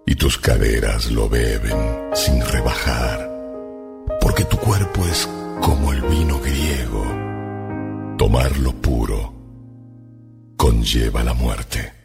y tus caderas lo beben sin rebajar, porque tu cuerpo es como el vino griego. Tomarlo puro conlleva la muerte.